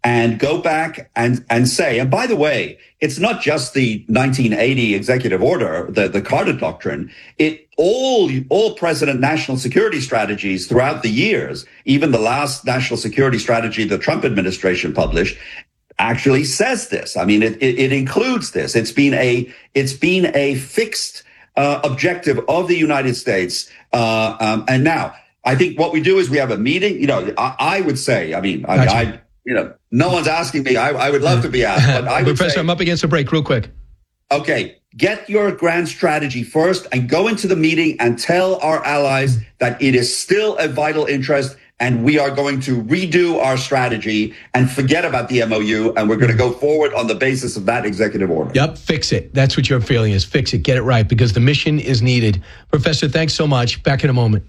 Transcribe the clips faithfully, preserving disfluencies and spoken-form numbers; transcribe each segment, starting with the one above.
and go back and, and say, and by the way, it's not just the nineteen eighty executive order, the, the Carter Doctrine. It all, all president national security strategies throughout the years, even the last national security strategy the Trump administration published, actually says this. I mean, it, it, it includes this. It's been a, it's been a fixed uh, objective of the United States. Uh, um, and now I think what we do is we have a meeting. You know, I, I would say, I mean, I, gotcha. I you know, no one's asking me. I, I would love to be asked, but I would Professor, say, I'm up against a break real quick. Okay, get your grand strategy first and go into the meeting and tell our allies that it is still a vital interest and we are going to redo our strategy and forget about the M O U and we're going to go forward on the basis of that executive order. Yep, fix it. That's what your feeling is. Fix it. Get it right because the mission is needed. Professor, thanks so much. Back in a moment.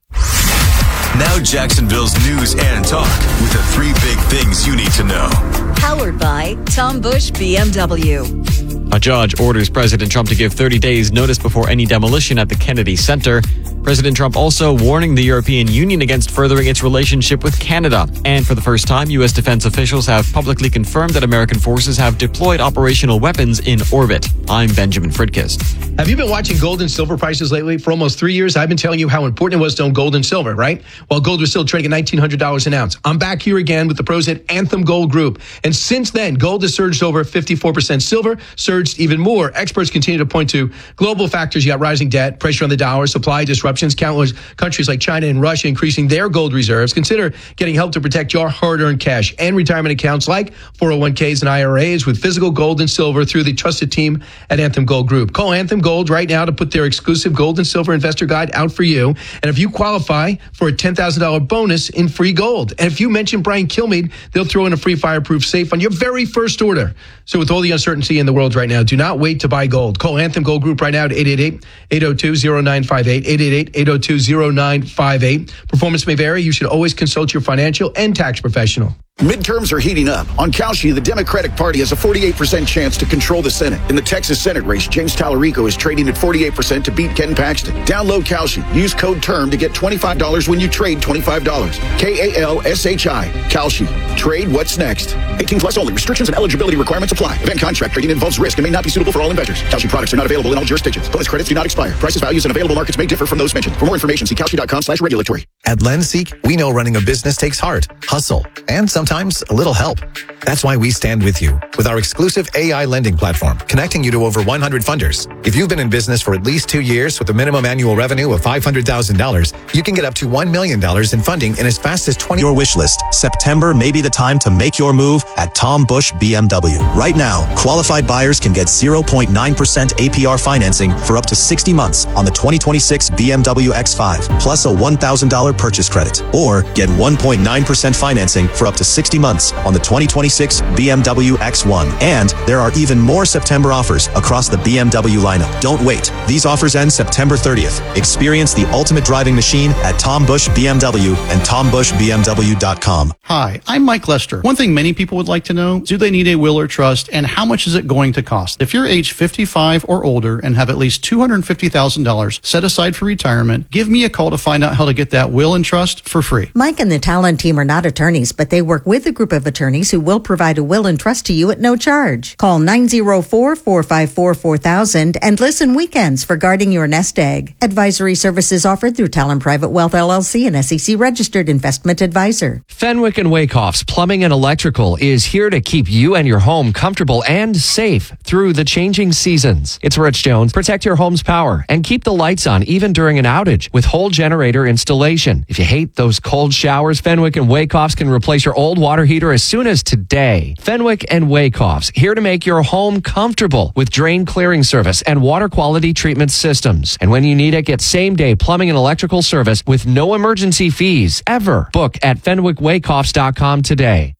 Now Jacksonville's news and talk with the three big things you need to know. Powered by Tom Busch B M W. A judge orders President Trump to give thirty days notice before any demolition at the Kennedy Center. President Trump also warning the European Union against furthering its relationship with Canada. And for the first time, U S defense officials have publicly confirmed that American forces have deployed operational weapons in orbit. I'm Benjamin Fridkis. Have you been watching gold and silver prices lately? For almost three years, I've been telling you how important it was to own gold and silver, right? While gold was still trading at nineteen hundred dollars an ounce. I'm back here again with the pros at Anthem Gold Group. And since then, gold has surged over fifty-four percent. Silver surged even more. Experts continue to point to global factors. You got rising debt, pressure on the dollar, supply disruptions, countless countries like China and Russia increasing their gold reserves. Consider getting help to protect your hard-earned cash and retirement accounts like four oh one k's and I R As with physical gold and silver through the trusted team at Anthem Gold Group. Call Anthem Gold right now to put their exclusive gold and silver investor guide out for you. And if you qualify for a ten thousand dollars bonus in free gold. And if you mention Brian Kilmeade, they'll throw in a free fireproof safe on your very first order. So with all the uncertainty in the world right now, do not wait to buy gold. Call Anthem Gold Group right now at eight eight eight, eight oh two, oh nine five eight, eight eight eight, eight oh two, oh nine five eight. Performance may vary. You should always consult your financial and tax professional. Midterms are heating up. On Kalshi, the Democratic Party has a forty-eight percent chance to control the Senate. In the Texas Senate race, James Tallarico is trading at forty-eight percent to beat Ken Paxton. Download Kalshi. Use code TERM to get twenty-five dollars when you trade twenty-five dollars. K A L S H I. Kalshi. Trade what's next. eighteen plus only. Restrictions and eligibility requirements apply. Event contract trading involves risk and may not be suitable for all investors. Kalshi products are not available in all jurisdictions. Bonus credits do not expire. Prices, values, and available markets may differ from those mentioned. For more information, see Kalshi.com slash regulatory. At LendSeek, we know running a business takes heart, hustle, and sometimes a little help. That's why we stand with you with our exclusive A I lending platform, connecting you to over one hundred funders. If you've been in business for at least two years with a minimum annual revenue of five hundred thousand dollars, you can get up to one million dollars in funding in as fast as twenty. Your wish list. September may be the time to make your move at Tom Busch B M W. Right now, qualified buyers can get zero point nine percent A P R financing for up to sixty months on the twenty twenty-six B M W X five, plus a one thousand dollars purchase credit. Or get one point nine percent financing for up to sixty months on the twenty twenty-six B M W X one. And there are even more September offers across the B M W lineup. Don't wait. These offers end September thirtieth. Experience the ultimate driving machine at Tom Busch B M W and tom busch b m w dot com. Hi, I'm Mike Lester. One thing many people would like to know, do they need a will or trust, and how much is it going to cost? If you're age fifty-five or older and have at least two hundred fifty thousand dollars set aside for retirement, give me a call to find out how to get that will and trust for free. Mike and the Talon team are not attorneys, but they work with a group of attorneys who will provide a will and trust to you at no charge. Call nine oh four, four five four, four thousand and listen weekends for guarding your nest egg. Advisory services offered through Talon Private Wealth L L C, an S E C registered investment advisor. Fenwick and Wakehoff's Plumbing and Electrical is here to keep you and your home comfortable and safe through the changing seasons. It's Rich Jones. Protect your home's power and keep the lights on even during an outage with whole generator installation. If you hate those cold showers, Fenwick and Wakehoff's can replace your old water heater as soon as today. Fenwick and Wakehoff's, here to make your home comfortable with drain clearing service and water quality treatment systems. And when you need it, get same-day plumbing and electrical service with no emergency fees ever. Book at fenwick wakehoffs dot com today.